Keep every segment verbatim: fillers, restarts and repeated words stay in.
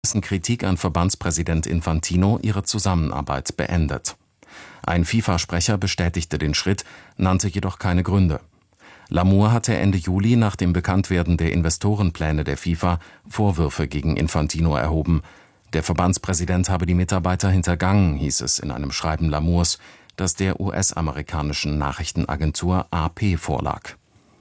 Kritik an Verbandspräsident Infantino ihre Zusammenarbeit beendet. Ein FIFA-Sprecher bestätigte den Schritt, nannte jedoch keine Gründe. Lamour hatte Ende Juli nach dem Bekanntwerden der Investorenpläne der FIFA Vorwürfe gegen Infantino erhoben. Der Verbandspräsident habe die Mitarbeiter hintergangen, hieß es in einem Schreiben Lamours, das der U S-amerikanischen Nachrichtenagentur A P vorlag.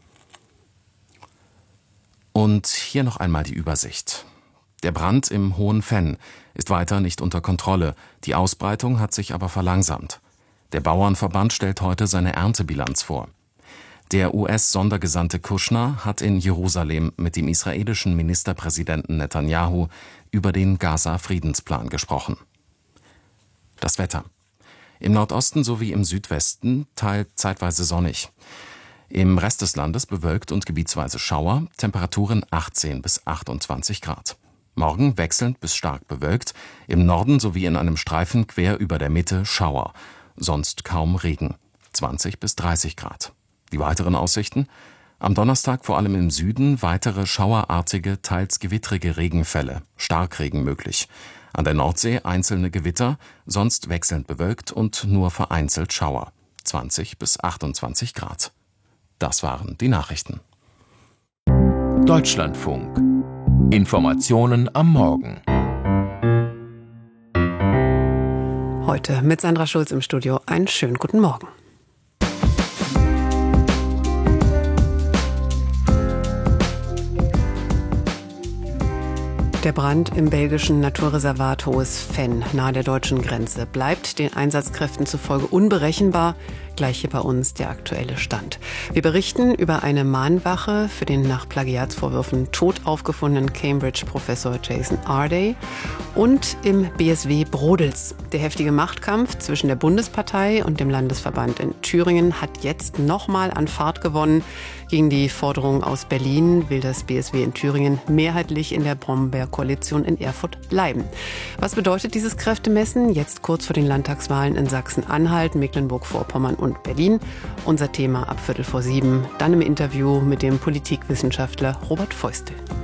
Und hier noch einmal die Übersicht. Der Brand im Hohen Venn ist weiter nicht unter Kontrolle, die Ausbreitung hat sich aber verlangsamt. Der Bauernverband stellt heute seine Erntebilanz vor. Der U S-Sondergesandte Kushner hat in Jerusalem mit dem israelischen Ministerpräsidenten Netanyahu über den Gaza-Friedensplan gesprochen. Das Wetter. Im Nordosten sowie im Südwesten teils zeitweise sonnig. Im Rest des Landes bewölkt und gebietsweise Schauer, Temperaturen achtzehn bis achtundzwanzig Grad. Morgen wechselnd bis stark bewölkt, im Norden sowie in einem Streifen quer über der Mitte Schauer, sonst kaum Regen, zwanzig bis dreißig Grad. Die weiteren Aussichten? Am Donnerstag vor allem im Süden weitere schauerartige, teils gewittrige Regenfälle, Starkregen möglich. An der Nordsee einzelne Gewitter, sonst wechselnd bewölkt und nur vereinzelt Schauer, zwanzig bis achtundzwanzig Grad. Das waren die Nachrichten. Deutschlandfunk. Informationen am Morgen. Heute mit Sandra Schulz im Studio. Einen schönen guten Morgen. Der Brand im belgischen Naturreservat Hohes Venn nahe der deutschen Grenze bleibt den Einsatzkräften zufolge unberechenbar. Gleich hier bei uns der aktuelle Stand. Wir berichten über eine Mahnwache für den nach Plagiatsvorwürfen tot aufgefundenen Cambridge-Professor Jason Arday. Und im B S W brodelt's. Der heftige Machtkampf zwischen der Bundespartei und dem Landesverband in Thüringen hat jetzt nochmal an Fahrt gewonnen. Gegen die Forderung aus Berlin will das B S W in Thüringen mehrheitlich in der Brombeer-Koalition in Erfurt bleiben. Was bedeutet dieses Kräftemessen jetzt kurz vor den Landtagswahlen in Sachsen-Anhalt, Mecklenburg-Vorpommern und Berlin? Unser Thema ab Viertel vor sieben, dann im Interview mit dem Politikwissenschaftler Robert Feustel.